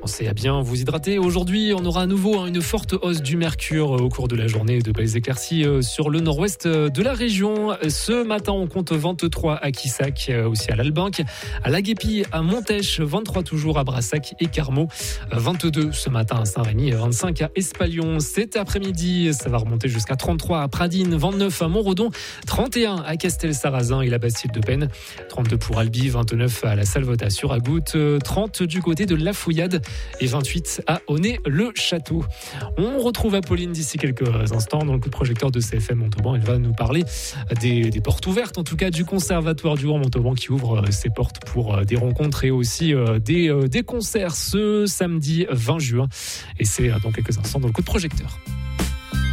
Pensez à bien vous hydrater. Aujourd'hui, on aura à nouveau une forte hausse du mercure au cours de la journée. De belles éclaircies sur le nord-ouest de la région. Ce matin, on compte 23 à Quissac, aussi à l'Albinque, à La Guépie, à Montèche, 23 toujours à Brassac et Carmaux, 22 ce matin à Saint-Rémy, 25 à Espalion. Cet après-midi, ça va remonter jusqu'à 33 à Pradines, 29 à Montredon, 31 à Castel-Sarrazin et la Bastide-de-Penne, 32 pour Albi, 29 à la Salvetat-sur-Agoutte, 30 du côté de La Fouillade et 28 à Aunay-le-Château. On retrouve Apolline d'ici quelques instants dans le coup de projecteur de CFM Montauban. Elle va nous parler des portes ouvertes, en tout cas du Conservatoire du Haut-Montauban qui ouvre ses portes pour des rencontres et aussi des concerts ce samedi 20 juin. Et c'est dans quelques instants dans le coup de projecteur.